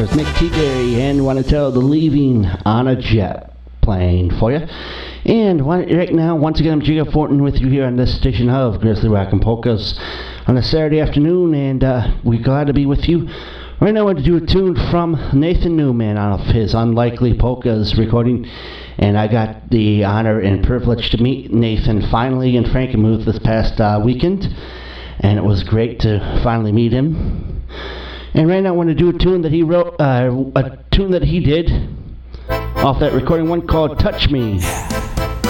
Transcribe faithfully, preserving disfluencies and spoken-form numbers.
It's Mick T. Gary, and want to tell the Leaving on a Jet playing for you. And one, right now, once again, I'm Jacob Fortin with you here on this station of Grizzly Rock and Polkas on a Saturday afternoon, and uh, we're glad to be with you. Right now, I want to do a tune from Nathan Newman off his Unlikely Polkas recording, and I got the honor and privilege to meet Nathan finally in Frankenmuth this past uh, weekend, and it was great to finally meet him. And right now I want to do a tune that he wrote, uh, a tune that he did off that recording, one called Touch Me.